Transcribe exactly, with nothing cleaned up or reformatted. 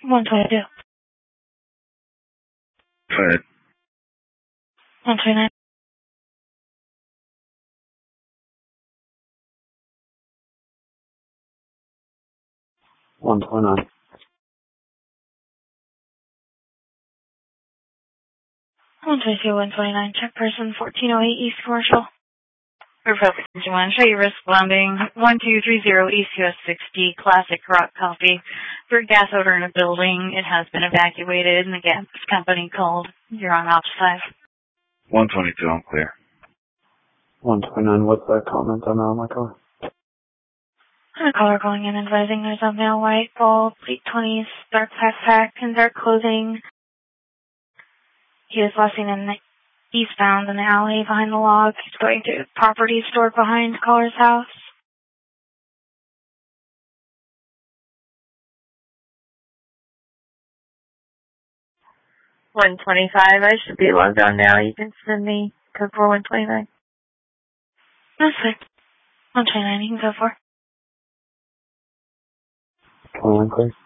one twenty-two. Go ahead. one twenty-nine. one twenty-nine. one twenty-two, one twenty-nine. Check person fourteen oh eight East Commercial. Republic one, show you responding one two three zero East U S sixty, classic rock copy. For gas odor in a building, it has been evacuated, and the gas company called. You're on ops five. one twenty-two, I'm clear. one twenty-nine, what's that comment on my car? A caller calling in advising there's a male white, bald, late twenties, dark backpack, and dark clothing. He was last seen in the eastbound in the alley behind the log. He's going to property stored behind caller's house. one twenty-five, I should be logged on now. You can send me code for one twenty-nine. That's fine. one twenty-nine, you can go for. twenty-nine, clear.